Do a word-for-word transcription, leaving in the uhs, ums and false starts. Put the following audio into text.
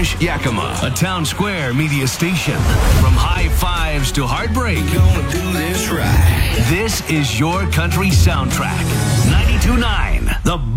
Irish Yakima, a Town Square media station. From high fives to heartbreak, Gonna do this right. this is your country soundtrack. ninety-two point nine, The